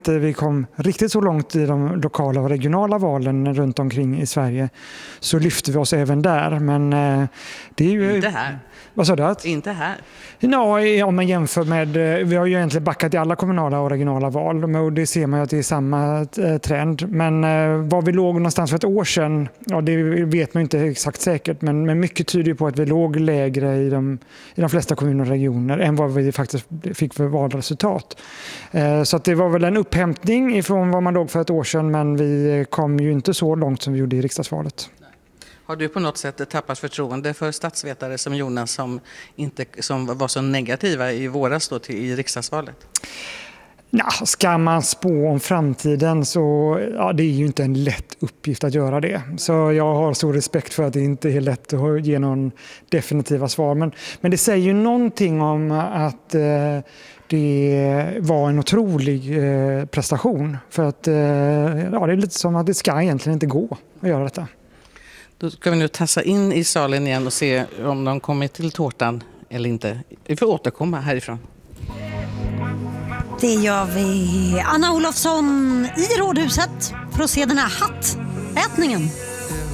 vi kom riktigt så långt i de lokala och regionala valen runt omkring i Sverige så lyfte vi oss även där. Men det är ju... Inte här. Vad sa du? Inte här. Ja, om man jämför med... Vi har ju egentligen backat i alla kommunala och regionala val och det ser man ju att det är samma trend. Men var vi låg någonstans för ett år sedan, ja, det vet man inte exakt säkert, men mycket tyder på att vi låg lägre i de flesta kommuner och regioner än vad vi faktiskt fick för valresultat. Så att det var väl en upphämtning ifrån vad man låg för ett år sedan, men vi kom ju inte så långt som vi gjorde i riksdagsvalet. Har du på något sätt tappat förtroende för statsvetare som Jonas som var så negativa i våras då i riksdagsvalet? Ska man spå om framtiden så det är ju inte en lätt uppgift att göra det. Så jag har stor respekt för att det inte är lätt att ge någon definitiva svar. Men det säger ju någonting om att det var en otrolig prestation. För att det är lite som att det ska egentligen inte gå att göra detta. Då ska vi nu tassa in i salen igen och se om de kommer till tårtan eller inte. Vi får återkomma härifrån. Det gör vi. Anna Olofsson i Rådhuset för att se den här hattätningen.